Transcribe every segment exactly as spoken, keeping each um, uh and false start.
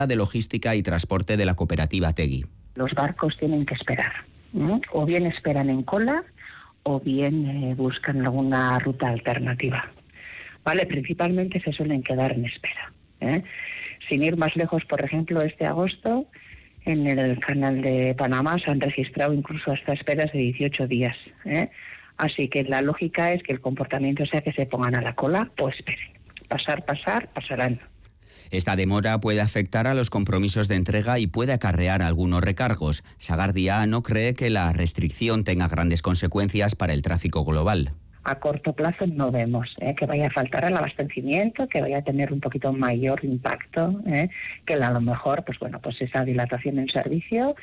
de logística y transporte de la cooperativa Tegui. Los barcos tienen que esperar, ¿no? O bien esperan en cola o bien eh, buscan alguna ruta alternativa. Vale, principalmente se suelen quedar en espera, ¿eh? Sin ir más lejos, por ejemplo, este agosto en el canal de Panamá se han registrado incluso hasta esperas de dieciocho días, ¿eh? Así que la lógica es que el comportamiento sea que se pongan a la cola o esperen. Pasar, pasar, pasarán. Esta demora puede afectar a los compromisos de entrega y puede acarrear algunos recargos. Sagardia no cree que la restricción tenga grandes consecuencias para el tráfico global. A corto plazo no vemos ¿eh? que vaya a faltar el abastecimiento, que vaya a tener un poquito mayor impacto, ¿eh? que a lo mejor, pues bueno, pues esa dilatación en servicio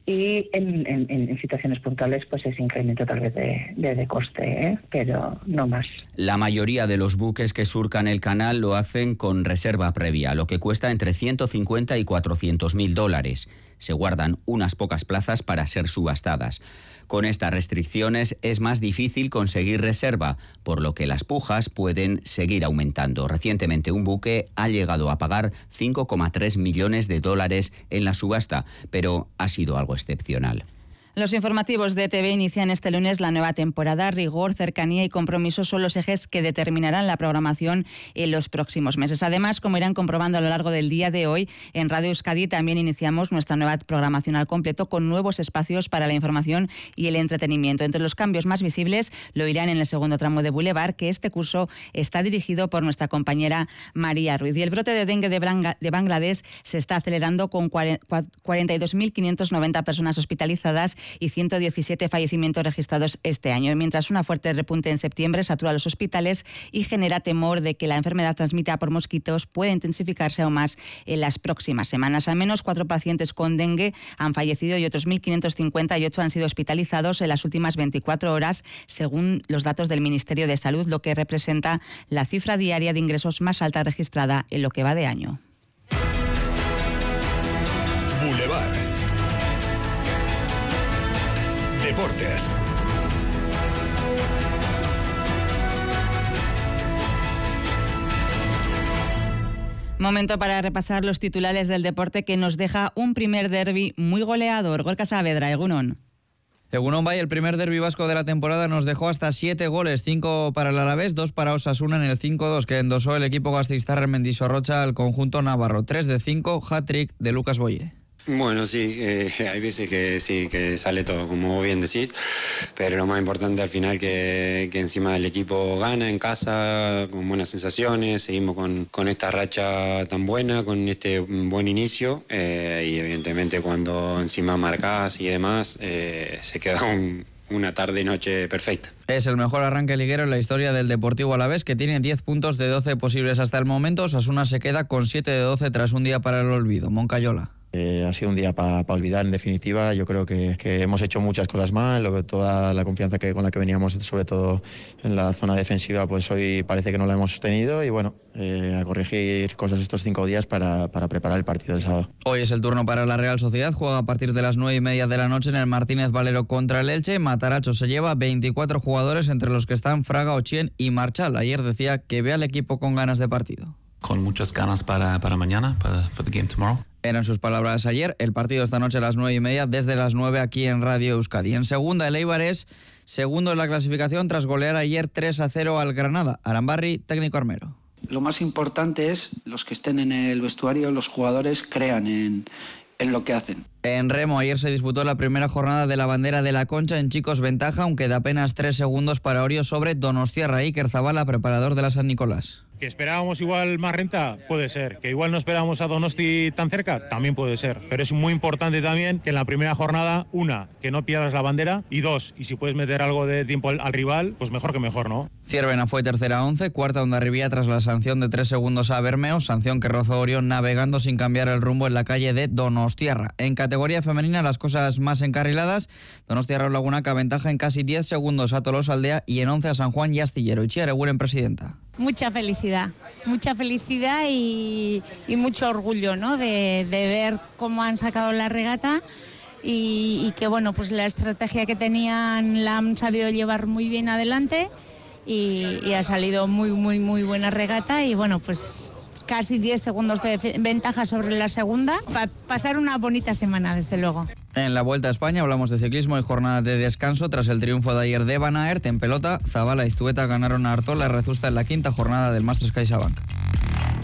y en, en, en situaciones puntuales, pues ese incremento tal vez de, de, de coste, ¿eh? pero no más. La mayoría de los buques que surcan el canal lo hacen con reserva previa, lo que cuesta entre ciento cincuenta y cuatrocientos mil dólares. Se guardan unas pocas plazas para ser subastadas. Con estas restricciones es más difícil conseguir reserva, por lo que las pujas pueden seguir aumentando. Recientemente un buque ha llegado a pagar cinco coma tres millones de dólares en la subasta, pero ha sido algo excepcional. Los informativos de E T V inician este lunes la nueva temporada. Rigor, cercanía y compromiso son los ejes que determinarán la programación en los próximos meses. Además, como irán comprobando a lo largo del día de hoy, en Radio Euskadi también iniciamos nuestra nueva programación al completo con nuevos espacios para la información y el entretenimiento. Entre los cambios más visibles lo irán en el segundo tramo de Boulevard, que este curso está dirigido por nuestra compañera María Ruiz. Y el brote de dengue de Bangladesh se está acelerando con cuarenta y dos mil quinientas noventa personas hospitalizadas y ciento diecisiete fallecimientos registrados este año, mientras una fuerte repunte en septiembre satura los hospitales y genera temor de que la enfermedad transmitida por mosquitos pueda intensificarse aún más en las próximas semanas. Al menos cuatro pacientes con dengue han fallecido y otros mil quinientos cincuenta y ocho han sido hospitalizados en las últimas veinticuatro horas, según los datos del Ministerio de Salud, lo que representa la cifra diaria de ingresos más alta registrada en lo que va de año. Boulevard Deportes. Momento para repasar los titulares del deporte que nos deja un primer derbi muy goleador. Gorka Saavedra, Egunon. Egunon Bay, el primer derbi vasco de la temporada nos dejó hasta siete goles, cinco para el Alavés, dos para Osasuna en el cinco dos que endosó el equipo gasteiztarra en Mendizorrocha al conjunto navarro. tres de cinco, hat-trick de Lucas Boye. Bueno, sí, eh, hay veces que sí, que sale todo, como bien decís, pero lo más importante al final que, que encima el equipo gana en casa, con buenas sensaciones, seguimos con, con esta racha tan buena, con este buen inicio, eh, y evidentemente cuando encima marcás y demás, eh, se queda un... una tarde y noche perfecta. Es el mejor arranque liguero en la historia del Deportivo Alavés, que tiene diez puntos de doce posibles hasta el momento. Osasuna se queda con siete de doce tras un día para el olvido. Moncayola. Eh, ha sido un día para pa olvidar, en definitiva. Yo creo que, que hemos hecho muchas cosas mal, lo que, toda la confianza que, con la que veníamos, sobre todo en la zona defensiva, pues hoy parece que no la hemos tenido y bueno, eh, a corregir cosas estos cinco días para, para preparar el partido del sábado. Hoy es el turno para la Real Sociedad, juega a partir de las nueve y media de la noche en el Martínez Valero contra el Elche. Mataracho se lleva veinticuatro jugadores, entre los que están Fraga, Ochien y Marchal. Ayer decía que ve al equipo con ganas de partido. Con muchas ganas para, para mañana, para for the game tomorrow. Eran sus palabras ayer. El partido esta noche a las nueve y media, desde las nueve aquí en Radio Euskadi. En segunda, el Eibar es segundo en la clasificación tras golear ayer tres a cero al Granada. Arambarri, técnico armero. Lo más importante es los que estén en el vestuario, los jugadores crean en, en lo que hacen. En remo, ayer se disputó la primera jornada de la bandera de la Concha en chicos ventaja, aunque de apenas tres segundos para Orio sobre Donostiarra. Iker Zabala, preparador de la San Nicolás. ¿Que esperábamos igual más renta? Puede ser. ¿Que igual no esperábamos a Donosti tan cerca? También puede ser. Pero es muy importante también que en la primera jornada, una, que no pierdas la bandera, y dos, y si puedes meter algo de tiempo al, al rival, pues mejor que mejor, ¿no? Ciervena fue tercera a once, cuarta Hondarribía tras la sanción de tres segundos a Bermeo, sanción que rozó Orión navegando sin cambiar el rumbo en la calle de Donostiarra. En categoría femenina, las cosas más encarriladas. Donostiarra Lagunaca ventaja en casi diez segundos a Tolosa Aldea y en once a San Juan y Astillero. Itziar Eguren, presidenta. Mucha felicidad, mucha felicidad y, y mucho orgullo, ¿no? de, de ver cómo han sacado la regata y, y que bueno, pues la estrategia que tenían la han sabido llevar muy bien adelante y, y ha salido muy, muy, muy buena regata y bueno, pues casi diez segundos de ventaja sobre la segunda. Para pasar una bonita semana, desde luego. En la Vuelta a España hablamos de ciclismo y jornada de descanso tras el triunfo de ayer de Van Aert. En pelota, Zabala y Zubeta ganaron a Artola y Rezusta en la quinta jornada del Masters CaixaBank.